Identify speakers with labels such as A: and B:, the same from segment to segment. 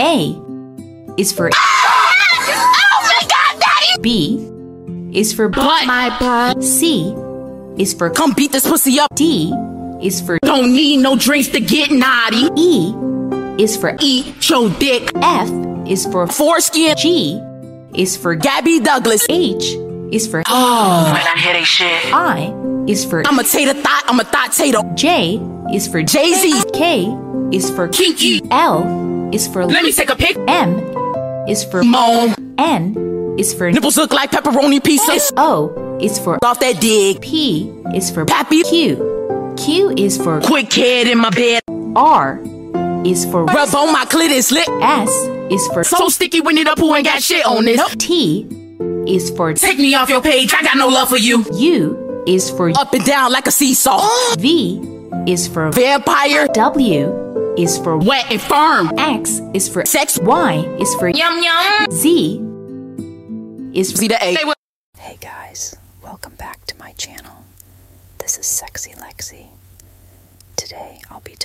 A: A is for
B: Oh my God, Daddy!
A: B is for
B: Butt. My butt.
A: C is for
B: Come beat this pussy up.
A: D is for
B: Don't need no drinks to get naughty.
A: E is for
B: Eat your dick.
A: F is for
B: Foreskin.
A: G is for
B: Gabby Douglas.
A: H is for
B: Oh, when I hear they shit.
A: I is for
B: I'm a tater thought. I'm a thought tater.
A: J is for
B: Jay-Z.
A: K is for
B: Kinky.
A: L is for
B: Let me take a pic.
A: M is for
B: Moan.
A: N is for
B: Nipples look like pepperoni pieces.
A: O is for
B: Off that dig.
A: P is for
B: Pappy.
A: Q is for
B: Quick kid in my bed.
A: R is for
B: Rub on my clit is lit.
A: S is for
B: So sticky when it up who ain't got shit on this.
A: T is for
B: Take me off your page. I got no love for you.
A: U is for
B: Up and down like a seesaw.
A: V is for
B: Vampire.
A: W is for
B: Wet and firm.
A: X is for
B: Sex.
A: Y is for
B: Yum yum.
A: Z is for
B: See the A.
C: Hey guys, welcome back to my channel. This is Sexy Lexi. Today I'll be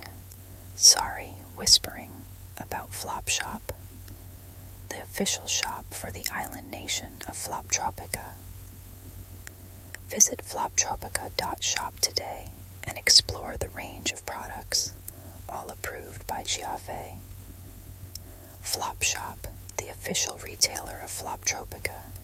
C: whispering about Flopshop, the official shop for the island nation of Floptropica. Visit floptropica.shop today and explore the range of products, all approved by Giave. Flopshop, the official retailer of Floptropica,